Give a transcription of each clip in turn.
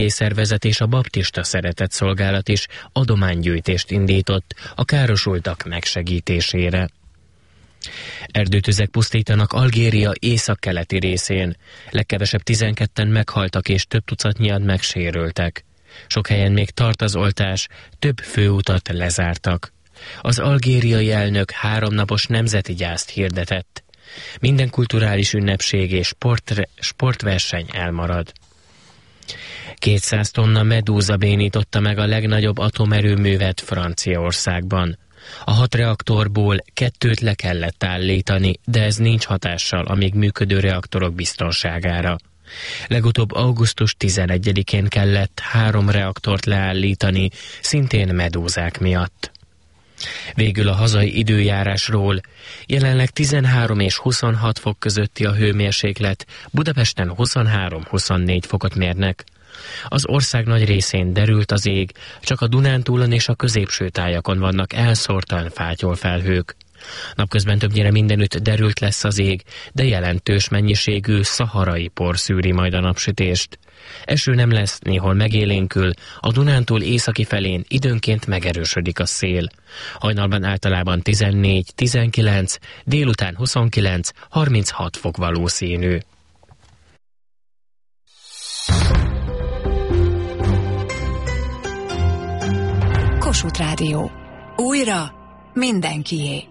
szervezet és a baptista szeretetszolgálat is adománygyűjtést indított a károsultak megsegítésére. Erdőtüzek pusztítanak Algéria északkeleti részén. Legkevesebb 12-en meghaltak és több tucatnyian megsérültek. Sok helyen még tart az oltás, több főutat lezártak. Az algériai elnök 3 napos nemzeti gyászt hirdetett. Minden kulturális ünnepség és sportverseny elmarad. 200 tonna medúza bénította meg a legnagyobb atomerőművet Franciaországban. A 6 reaktorból 2 le kellett állítani, de ez nincs hatással a még működő reaktorok biztonságára. Legutóbb augusztus 11-én kellett 3 reaktort leállítani, szintén medúzák miatt. Végül a hazai időjárásról. Jelenleg 13 és 26 fok közötti a hőmérséklet, Budapesten 23-24 fokot mérnek. Az ország nagy részén derült az ég, csak a Dunántúlon és a középső tájakon vannak elszórtan fátyolfelhők. Napközben többnyire mindenütt derült lesz az ég, de jelentős mennyiségű szaharai por szűri majd a napsütést. Eső nem lesz, néhol megélénkül, a Dunántúl északi felén időnként megerősödik a szél. Hajnalban általában 14-19, délután 29-36 fok valószínű. Kossuth Rádió. Újra mindenkié.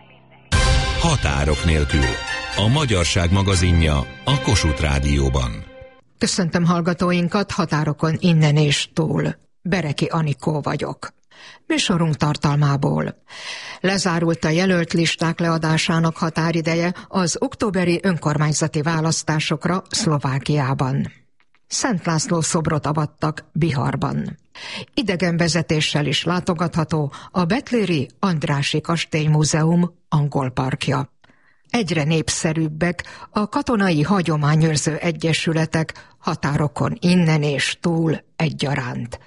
Határok nélkül. A magyarság magazinja a Kossuth Rádióban. Köszöntöm hallgatóinkat határokon innen és túl. Bereki Anikó vagyok. Műsorunk tartalmából. Lezárult a jelölt listák leadásának határideje az októberi önkormányzati választásokra Szlovákiában. Szent László szobrot avattak Biharban. Idegenvezetéssel is látogatható a Betléri Andrássy Kastélymúzeum angol parkja. Egyre népszerűbbek a katonai hagyományőrző egyesületek határokon innen és túl egyaránt.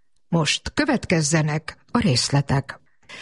Most következzenek a részletek.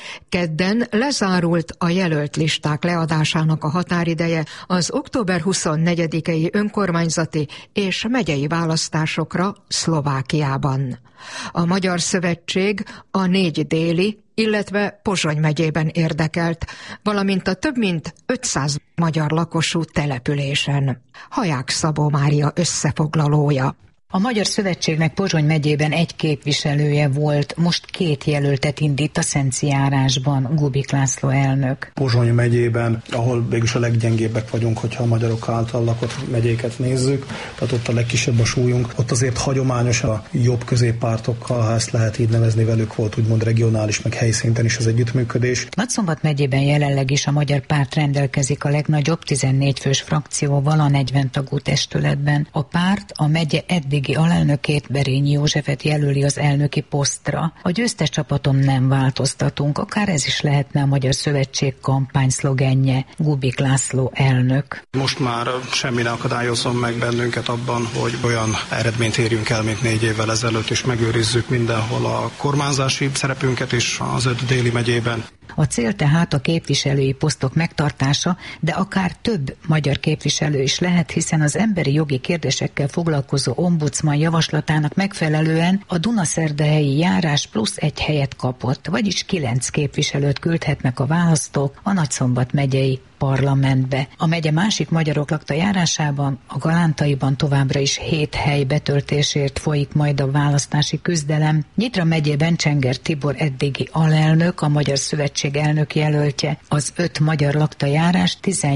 Kedden lezárult a jelölt listák leadásának a határideje az október 24-i önkormányzati és megyei választásokra Szlovákiában. A Magyar Szövetség a 4 déli, illetve Pozsony megyében érdekelt, valamint a több mint 500 magyar lakosú településen. Haják Szabó Mária összefoglalója. A Magyar Szövetségnek Pozsony megyében 1 képviselője volt, most 2 jelöltet indít a Szencijárásban, Gubik László elnök. Pozsony megyében, ahol végülis a leggyengébbek vagyunk, hogyha a magyarok által lakott megyéket nézzük, tehát ott a legkisebb a súlyunk, ott azért hagyományosan a jobb középpártokkal, ha ezt lehet így nevezni, velük volt úgymond regionális, meg helyszinten is az együttműködés. Nagyszombat megyében jelenleg is a Magyar Párt rendelkezik a legnagyobb 14 fős frakcióval a 40 tagú testületben. A párt a megye eddigi alelnökét, Berényi Józsefet jelöli az elnöki posztra. A győztes csapaton nem változtatunk, akár ez is lehetne a Magyar Szövetség kampányszlogenje, Gubik László elnök. Most már semmi ne akadályozzon meg bennünket abban, hogy olyan eredményt érjünk el, mint 4 évvel ezelőtt, és megőrizzük mindenhol a kormányzási szerepünket is az 5 déli megyében. A cél tehát a képviselői posztok megtartása, de akár több magyar képviselő is lehet, hiszen az emberi jogi kérdésekkel foglalkozó ombudsman javaslatának megfelelően a Dunaszerdahelyi járás plusz 1 helyet kapott, vagyis 9 képviselőt küldhetnek a választók a Nagyszombat megyei parlamentbe. A megye másik magyarok lakta járásában, a Galántaiban továbbra is 7 hely betöltésért folyik majd a választási küzdelem. Nyitra megyében Csenger Tibor eddigi alelnök, a Magyar Szövetség elnök jelöltje. Az 5 magyar lakta járás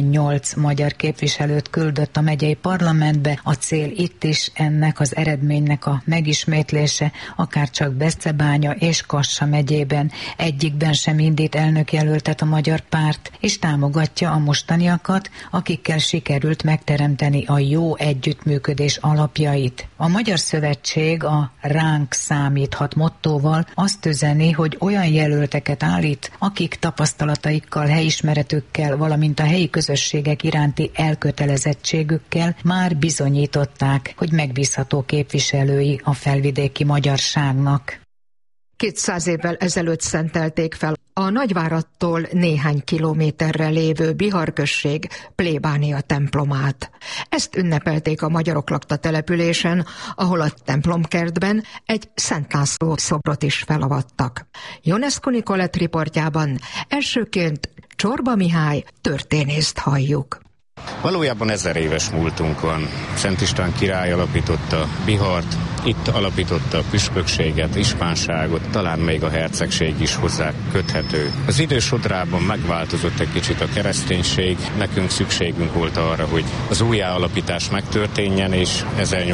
18 magyar képviselőt küldött a megyei parlamentbe. A cél itt is ennek az eredménynek a megismétlése, akár csak Beszebánya és Kassa megyében. Egyikben sem indít elnökjelöltet a Magyar Párt, és támogatja a mostaniakat, akikkel sikerült megteremteni a jó együttműködés alapjait. A Magyar Szövetség a ránk számíthat mottóval azt üzeni, hogy olyan jelölteket állít, akik tapasztalataikkal, helyismeretükkel, valamint a helyi közösségek iránti elkötelezettségükkel már bizonyították, hogy megbízható képviselői a felvidéki magyarságnak. 200 évvel ezelőtt szentelték fel A Nagyváradtól néhány kilométerre lévő Bihar község plébánia templomát. Ezt ünnepelték a magyarok lakta településen, ahol a templomkertben egy Szent László szobrot is felavattak. Ionescu Nikolett riportjában elsőként Csorba Mihály történészt halljuk. Valójában 1000 éves múltunk van. Szent István király alapította Bihart, itt alapította a püspökséget, ispánságot, talán még a hercegség is hozzá köthető. Az idő sodrában megváltozott egy kicsit a kereszténység, nekünk szükségünk volt arra, hogy az újjáalapítás megtörténjen, és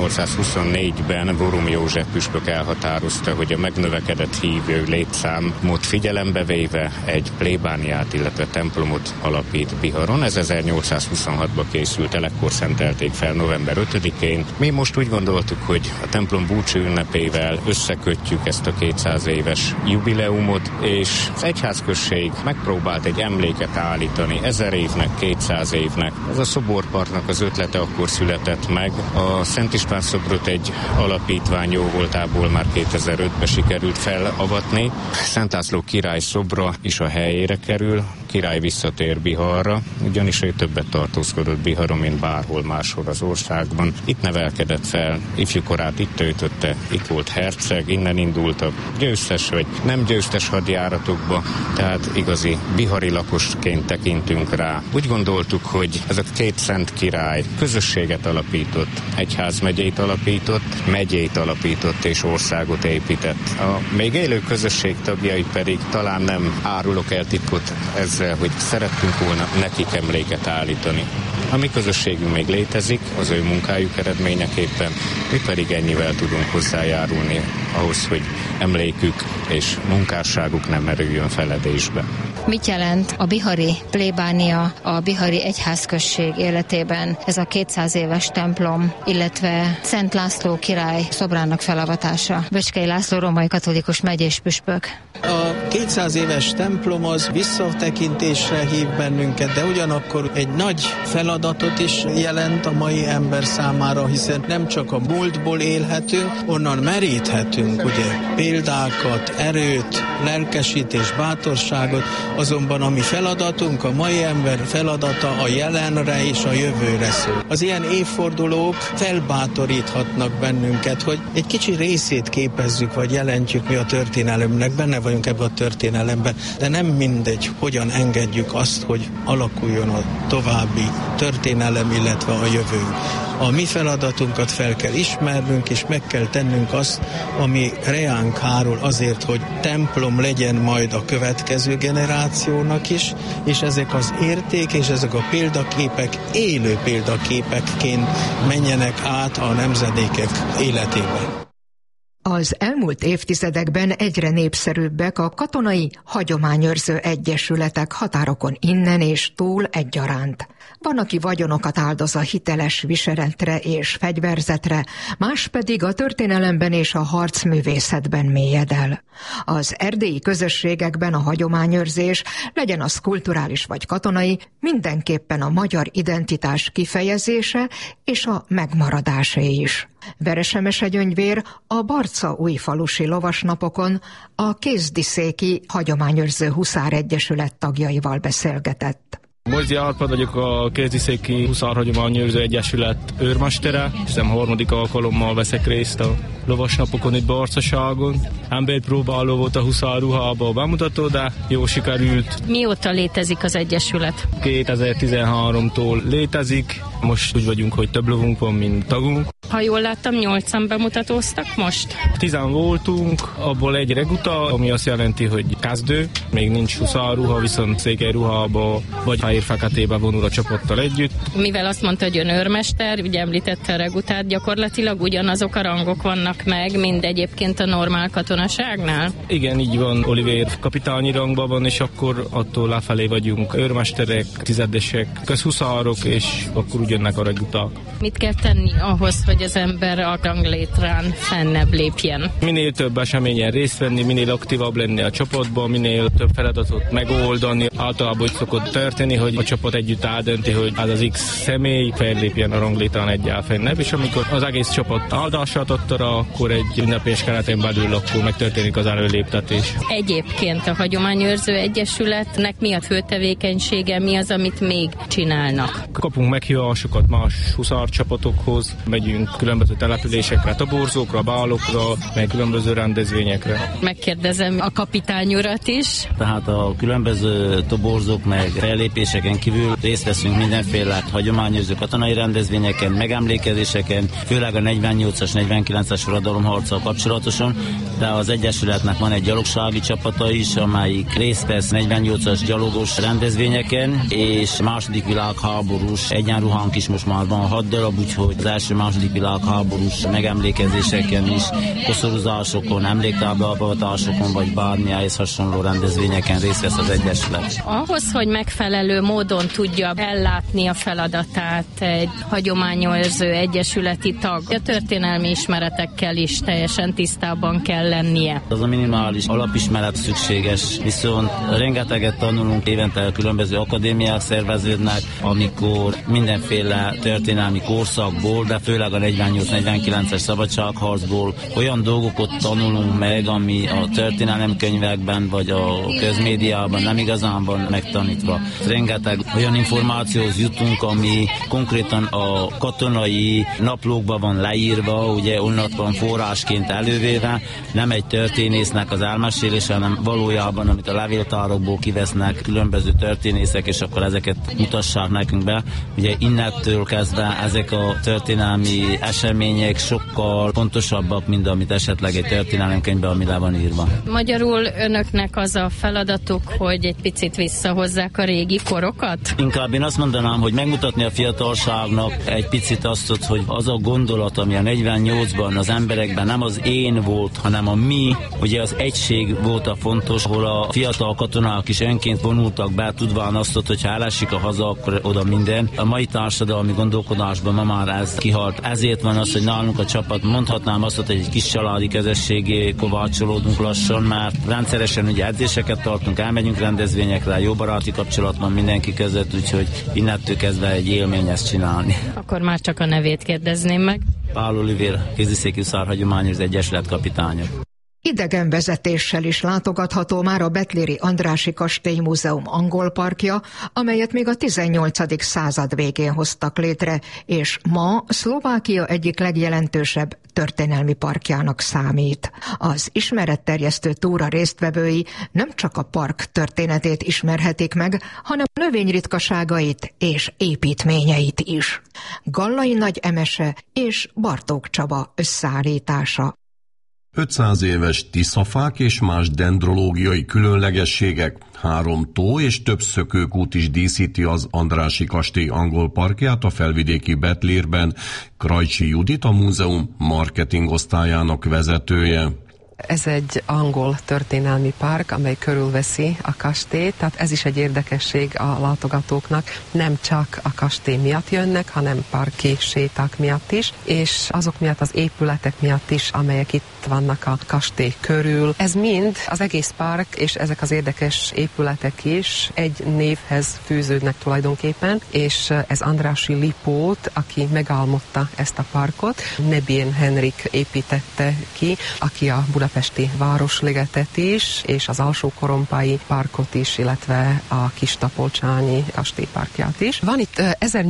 1824-ben Borum József püspök elhatározta, hogy a megnövekedett hívő létszámot figyelembe véve egy plébániát, illetve templomot alapít Biharon. Ez 1826-ban készült el, ekkor szentelték fel november 5-én. Mi most úgy gondoltuk, hogy a templom búcsú ünnepével összekötjük ezt a 200 éves jubileumot, és az egyházközség megpróbált egy emléket állítani 1000 évnek, 200 évnek. Ez a szoborparknak az ötlete akkor született meg. A Szent István szobrot egy alapítvány jóvoltából már 2005-ben sikerült felavatni. Szent László király szobra is a helyére kerül. Király visszatér Biharra, ugyanis ő többet tartózkodott Biharon, mint bárhol máshol az országban. Itt nevelkedett fel, ifjúkorát itt töltötte, itt volt herceg, innen indultak győztes vagy nem győztes hadjáratokba, tehát igazi bihari lakosként tekintünk rá. Úgy gondoltuk, hogy ez a két szent király közösséget alapított, egyházmegyét alapított, megyét alapított és országot épített. A még élő közösség tagjai pedig talán nem árulok el titkot ezzel, hogy szerettünk volna nekik emléket állítani. A mi közösségünk még létezik, az ő munkájuk eredményeképpen, mi pedig ennyivel tudunk hozzájárulni ahhoz, hogy emlékük és munkásságuk nem merüljön feledésbe. Mit jelent a bihari plébánia, a bihari egyházközség életében ez a 200 éves templom, illetve Szent László király szobrának felavatása? Böcskei László római katolikus megyés püspök. A 200 éves templom az visszatekintésre hív bennünket, de ugyanakkor egy nagy feladatot is jelent a mai ember számára, hiszen nem csak a múltból élhetünk, onnan meríthetünk, ugye, példákat, erőt, lelkesítés, bátorságot, azonban a mi feladatunk, a mai ember feladata a jelenre és a jövőre szól. Az ilyen évfordulók felbátoríthatnak bennünket, hogy egy kicsi részét képezzük, vagy jelentjük mi a történelemnek, benne vagyunk ebben a történelemben, de nem mindegy, hogyan engedjük azt, hogy alakuljon a további történelem, illetve a jövőnk. A mi feladatunkat fel kell ismernünk, és meg kell tennünk azt, ami reánk hárul azért, hogy templom legyen majd a következő generációnak is, és ezek az érték és ezek a példaképek élő példaképekként menjenek át a nemzedékek életébe. Az elmúlt évtizedekben egyre népszerűbbek a katonai hagyományőrző egyesületek határokon innen és túl egyaránt. Van, aki vagyonokat áldoz a hiteles viselendre és fegyverzetre, más pedig a történelemben és a harcművészetben mélyed el. Az erdélyi közösségekben a hagyományőrzés, legyen az kulturális vagy katonai, mindenképpen a magyar identitás kifejezése és a megmaradásé is. Veresemese Gyöngyvér a Barca-újfalusi lovasnapokon a Kézdiszéki Hagyományőrző Huszáregyesület tagjaival beszélgetett. Mojzi Árpád vagyok, a Kézdiszéki Huszárhagyományőrző Egyesület őrmestere. Hiszem harmadik alkalommal veszek részt a lovasnapokon itt Barcaságon. Emberpróbáló volt a huszárruhába a bemutató, de jó sikerült. Mióta létezik az egyesület? 2013-tól létezik. Most úgy vagyunk, hogy több lovunk van, mint tagunk. Ha jól láttam, 8-an bemutatóztak most? 10 voltunk, abból egy reguta, ami azt jelenti, hogy kezdő. Még nincs huszárruha, viszont székelyruhába vagy fehér-feketébe vonul a csapattal együtt. Mivel azt mondta, hogy ön őrmester, ugye említette a regutát, gyakorlatilag ugyanazok a rangok vannak meg, mint egyébként a normál katonaságnál? Igen, így van. Olivér kapitányi rangban van, és akkor attól lefelé vagyunk őrmesterek, tizedesek, közhuszárok, és akkor ugyannek a reguták. Mit kell tenni ahhoz, hogy hogy az ember a ranglétrán fennebb lépjen. Minél több eseményen részt venni, minél aktívabb lenni a csapatban, minél több feladatot megoldani. Általában úgy szokott történni, hogy a csapat együtt eldönti, hogy az az X személy fellépjen a ranglétrán egyáltalán fennebb, és amikor az egész csapat áldását adta, akkor egy ünnepés keretén belül akkor megtörténik az előléptetés. Egyébként a Hagyományőrző Egyesületnek mi a fő tevékenysége, mi az, amit még csinálnak? Kapunk meghívásokat más huszárcsapatokhoz, megyünk különböző településekre, toborzókra, bálokra, meg különböző rendezvényekre. Megkérdezem a kapitány urat is. Tehát a különböző toborzók meg fellépéseken kívül részt veszünk mindenféle hagyományőrző katonai rendezvényeken, megemlékezéseken, főleg a 48-as, 49-es forradalomharccal kapcsolatosan, de az Egyesületnek van egy gyalogsági csapata is, amelyik részt vesz 48-as gyalogos rendezvényeken, és második világháborús egyenruhánk is most már van 6 darab, úgyhogy az első-második világháborús megemlékezéseken is, koszorúzásokon, emléktáblavatásokon, vagy bármi ehhez hasonló rendezvényeken részt vesz az Egyesület. Ahhoz, hogy megfelelő módon tudja ellátni a feladatát egy hagyományőrző egyesületi tag, a történelmi ismeretekkel is teljesen tisztában kell lennie. Az a minimális alapismeret szükséges, viszont rengeteget tanulunk, évente különböző akadémiák szerveződnek, amikor mindenféle történelmi korszakból, de főleg a 48-49-es szabadságharcból olyan dolgokat tanulunk meg, ami a történelemkönyvekben vagy a közmédiában nem igazán van megtanítva. Rengeteg olyan információhoz jutunk, ami konkrétan a katonai naplókban van leírva, ugye onnan van forrásként elővéve, nem egy történésznek az elmesélése, hanem valójában, amit a levéltárokból kivesznek különböző történészek, és akkor ezeket mutassák nekünk be. Ugye innentől kezdve ezek a történelmi események sokkal pontosabbak, mint amit esetleg egy történelemkönyvben, ami le van írva. Magyarul önöknek az a feladatuk, hogy egy picit visszahozzák a régi korokat? Inkább én azt mondanám, hogy megmutatni a fiatalságnak egy picit azt, hogy az a gondolat, ami a 48-ban az emberekben nem az én volt, hanem a mi, ugye az egység volt a fontos, ahol a fiatal katonák is önként vonultak be, tudván azt, hogyha elesik a haza, akkor oda minden. A mai társadalmi gondolkodásban ma már ez kihalt. Ezért van az, hogy nálunk a csapat, mondhatnám azt, hogy egy kis családi közösségé kovácsolódunk lassan, mert rendszeresen ugye edzéseket tartunk, elmegyünk rendezvényekre, jó baráti kapcsolat van mindenki között, úgyhogy innentől kezdve egy élmény ezt csinálni. Akkor már csak a nevét kérdezném meg. Pál Olivér, Kéziszéki Huszár Hagyományőrző Egyesület kapitánya. Idegenvezetéssel is látogatható már a Betléri Andrássy Kastély Múzeum angol parkja, amelyet még a 18. század végén hoztak létre, és ma Szlovákia egyik legjelentősebb történelmi parkjának számít. Az ismeretterjesztő túra résztvevői nem csak a park történetét ismerhetik meg, hanem a növényritkaságait és építményeit is. Gallai Nagy Emese és Bartók Csaba összeállítása. 500 éves tiszafák és más dendrológiai különlegességek, 3 tó és több szökőkút is díszíti az Andrássy Kastély angol parkját a felvidéki Betlérben. Krajcsi Judit, a múzeum marketing osztályának vezetője. Ez egy angol történelmi park, amely körülveszi a kastélyt, tehát ez is egy érdekesség a látogatóknak. Nem csak a kastély miatt jönnek, hanem parki séták miatt is, és azok miatt, az épületek miatt is, amelyek itt vannak a kastély körül. Ez mind, az egész park és ezek az érdekes épületek is egy névhez fűződnek tulajdonképpen, és ez Andrássy Lipót, aki megálmodta ezt a parkot, Nebien Henrik építette ki, aki a budapesti Városligetet is, és az Alsó-Korompái parkot is, illetve a Kis-Tapolcsányi kastélyparkját is. Van itt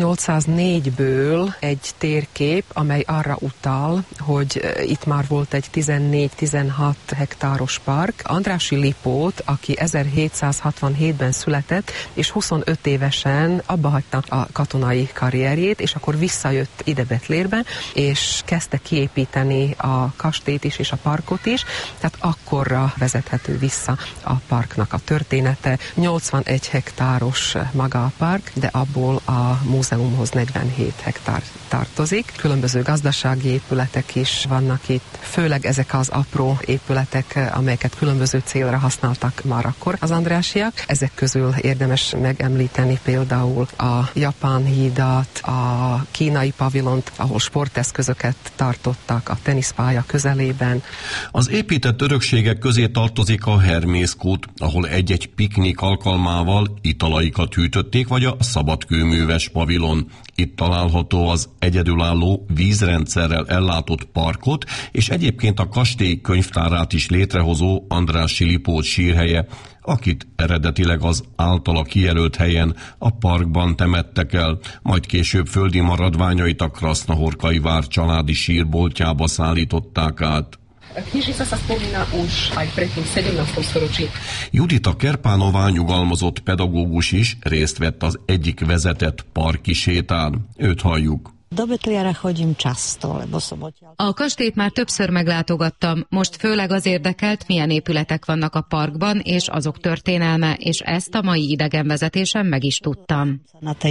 1804-ből egy térkép, amely arra utal, hogy itt már volt egy 14-16 hektáros park. Andrássy Lipót, aki 1767-ben született, és 25 évesen abbahagyta a katonai karrierjét, és akkor visszajött ide Betlérbe, és kezdte kiépíteni a kastélyt is, és a parkot is, Tehát akkorra vezethető vissza a parknak a története. 81 hektáros maga a park, de abból a múzeumhoz 47 hektár tartozik. Különböző gazdasági épületek is vannak itt, főleg ezek az apró épületek, amelyeket különböző célra használtak már akkor az andrássyak. Ezek közül érdemes megemlíteni például a japán hídat, a kínai pavilont, ahol sporteszközöket tartottak a teniszpálya közelében. Az épített örökségek közé tartozik a Hermészkút, ahol egy-egy piknik alkalmával italaikat hűtötték, vagy a szabadkőműves pavilon. Itt található az egyedülálló vízrendszerrel ellátott parkot, és egyébként a kastély könyvtárát is létrehozó Andrássy Lipót sírhelye, akit eredetileg az általa kijelölt helyen, a parkban temettek el, majd később földi maradványait a Krasznahorkai vár családi sírboltjába szállították át. Judita Kerpánová nyugalmazott pedagógus is részt vett az egyik vezetett parki sétán. Őt halljuk. A kastélyt már többször meglátogattam, most főleg az érdekelt, milyen épületek vannak a parkban, és azok történelme, és ezt a mai idegenvezetésen meg is tudtam.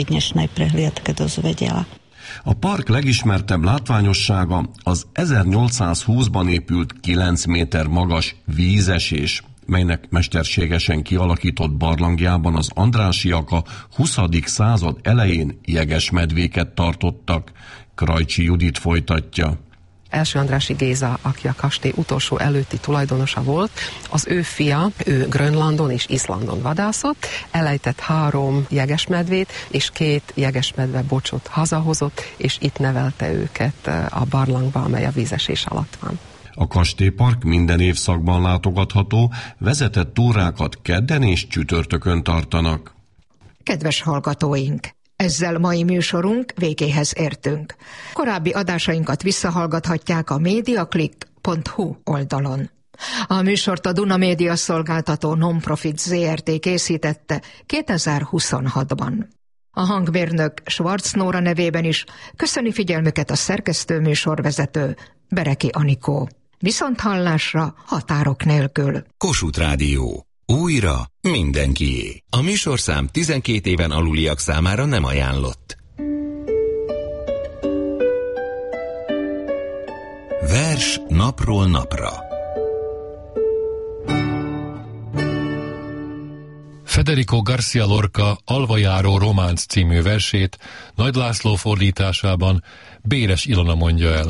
A park legismertebb látványossága az 1820-ban épült 9 méter magas vízesés, melynek mesterségesen kialakított barlangjában az andrássyak a 20. század elején jegesmedvéket tartottak. Krajcsi Judit folytatja. Első Andrássy Géza, aki a kastély utolsó előtti tulajdonosa volt, az ő fia, ő Grönlandon és Izlandon vadászott, elejtett 3 jegesmedvét, és 2 jegesmedve bocsot hazahozott, és itt nevelte őket a barlangba, amely a vízesés alatt van. A kastélypark minden évszakban látogatható, vezetett túrákat kedden és csütörtökön tartanak. Kedves hallgatóink! Ezzel mai műsorunk végéhez értünk. Korábbi adásainkat visszahallgathatják a mediaclick.hu oldalon. A műsort a Duna Média szolgáltató Non-Profit Zrt. Készítette 2026-ban. A hangmérnök Schwarz Nóra nevében is köszöni figyelmüket a szerkesztő műsorvezető Bereki Anikó. Viszonthallásra határok nélkül. Kossuth Rádió. Újra mindenkié. A műsorszám 12 éven aluliak számára nem ajánlott. Vers napról napra. Federico García Lorca Alvajáró románc című versét Nagy László fordításában Béres Ilona mondja el.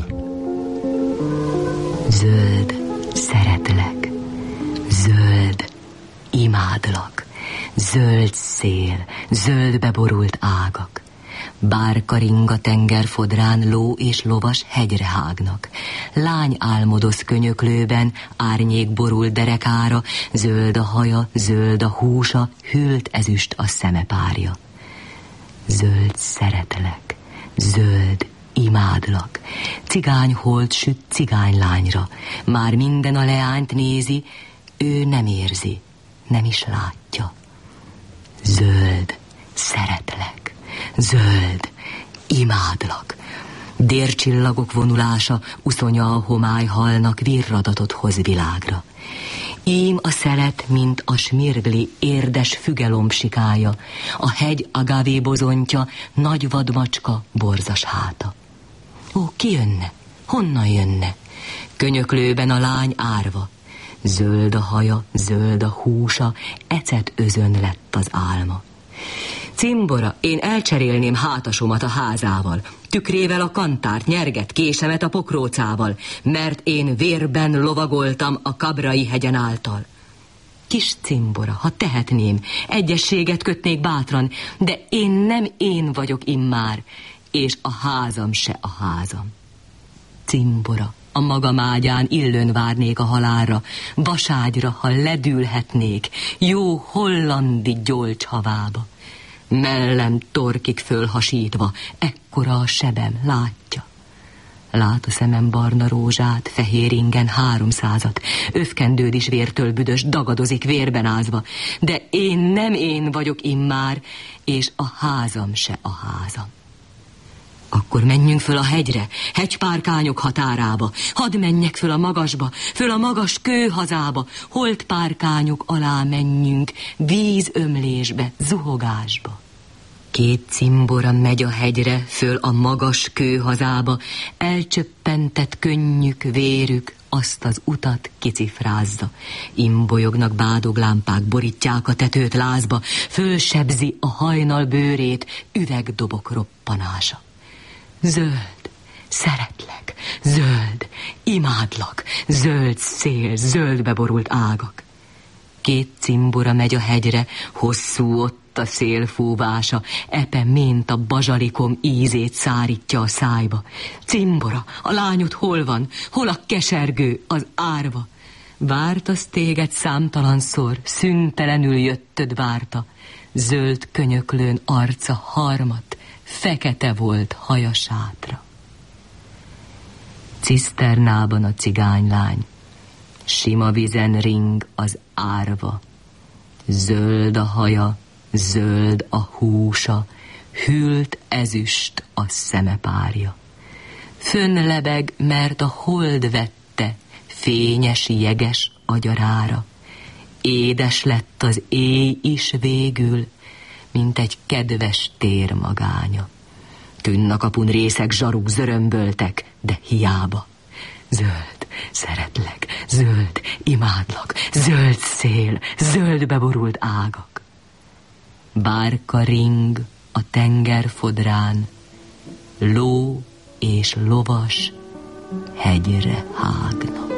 Zöld, szeretlek, zöld, imádlak, zöld szél, zöldbe borult ágak, bárka ring a tengerfodrán, ló és lovas hegyre hágnak, lány álmodoz könyöklőben, árnyék borul derekára, zöld a haja, zöld a húsa, hűlt ezüst a szemepárja. Zöld szeretlek, zöld, imádlak, cigány holt süt cigánylányra, már minden a leányt nézi, ő nem érzi, nem is látja. Zöld, szeretlek, zöld, imádlak, dércsillagok vonulása, uszonya a homály halnak, virradatot hoz világra. Ím a szelet, mint a smirgli érdes fügelombsikája, a hegy agavé bozontja, nagy vadmacska borzas háta. Ó, ki jönne? Honnan jönne? Könyöklőben a lány árva. Zöld a haja, zöld a húsa, ecet özön lett az álma. Cimbora, én elcserélném hátasomat a házával, tükrével a kantárt, nyerget, késemet a pokrócával, mert én vérben lovagoltam a Kabrai hegyen által. Kis cimbora, ha tehetném, egyességet kötnék bátran, de én nem én vagyok immár, és a házam se a házam. Cimbora, a magam ágyán illőn várnék a halálra, vaságyra, ha ledülhetnék, jó hollandi gyolcshavába. Mellem torkig fölhasítva, ekkora a sebem, látja. Lát a szemem barna rózsát, fehér ingen 300-at, öfkendőd is vértől büdös, dagadozik vérben ázva, de én nem én vagyok immár, és a házam se a házam. Akkor menjünk föl a hegyre, hegypárkányok határába, hadd menjek föl a magasba, föl a magas kőhazába, holdpárkányok alá menjünk, vízömlésbe, zuhogásba. 2 cimbora megy a hegyre, föl a magas kőhazába, elcsöppentett könnyük, vérük, azt az utat kicifrázza. Imbolyognak bádoglámpák, borítják a tetőt lázba, fölsebzi a hajnal bőrét, üvegdobok roppanása. Zöld, szeretlek, zöld, imádlak, zöld szél, zöldbe borult ágak. 2 cimbora megy a hegyre, hosszú ott a szél fúvása, epe mint a bazsalikom ízét szárítja a szájba. Cimbora, a lányod hol van? Hol a kesergő, az árva? Várt az téged számtalanszor, szüntelenül jöttöd várta. Zöld könyöklőn arca harmat, fekete volt haja sátra. Ciszternában a cigánylány, sima vízen ring az árva. Zöld a haja, zöld a húsa, hűlt ezüst a szemepárja. Fönn lebeg, mert a hold vette, fényes jeges agyarára. Édes lett az éj is végül, mint egy kedves tér magánya. Tűnnakapun részek zsaruk zörömböltek, de hiába. Zöld, szeretlek, zöld, imádlak, zöld szél, zöldbe borult ágak. Bárka ring a tengerfodrán, ló és lovas hegyre hágnak.